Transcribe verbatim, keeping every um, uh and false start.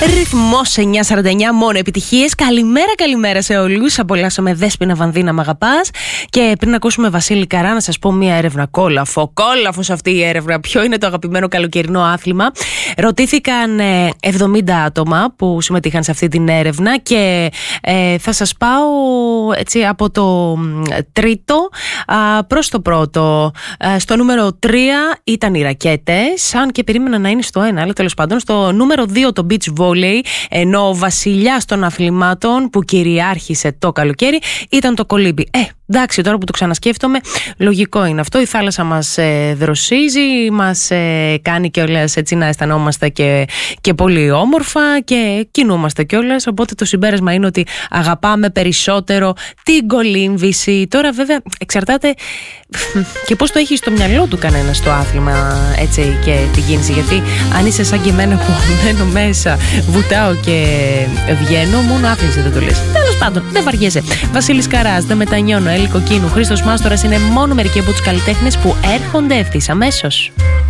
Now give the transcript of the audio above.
Ρυθμός εννιά σαράντα εννιά, μόνο επιτυχίες. Καλημέρα, καλημέρα σε όλους. Απολαύσαμε Δέσποινα Βανδίνα, μ' αγαπάς. Και πριν ακούσουμε Βασίλη Καρά, να σας πω μια έρευνα. Κόλαφο, κόλαφος αυτή η έρευνα. Ποιο είναι το αγαπημένο καλοκαιρινό άθλημα? Ρωτήθηκαν ε, εβδομήντα άτομα που συμμετείχαν σε αυτή την έρευνα και ε, θα σας πάω έτσι από το τρίτο α, προς το πρώτο. Ε, στο νούμερο τρία ήταν οι ρακέτες, αν και περίμενα να είναι στο ένα, αλλά τέλος πάντων. Στο νούμερο δύο το beach volley, ενώ ο βασιλιάς των αθλημάτων που κυριάρχησε το καλοκαίρι ήταν το κολύμπι. Ε, εντάξει, τώρα που το ξανασκέφτομαι, λογικό είναι αυτό. Η θάλασσα μας ε, δροσίζει, μας ε, κάνει κιόλας έτσι να αισθανόμαστε και, και πολύ όμορφα και κινούμαστε κιόλας. Οπότε το συμπέρασμα είναι ότι αγαπάμε περισσότερο την κολύμβηση. Τώρα βέβαια εξαρτάται και πώς το έχει στο μυαλό του κανένας το άθλημα, έτσι, και την κίνηση. Γιατί αν είσαι σαν και εμένα που μένω μέσα, βουτάω και βγαίνω, μόνο άθληση δεν το λες. Τέλος πάντων, δεν βαριέσαι. Βασίλης Καράς, Δεν Μετανιώνω, Έλλη Κοκκίνου, Χρήστος Μάστορας είναι μόνο μερικοί από τους καλλιτέχνες που έρχονται ευθύς αμέσως.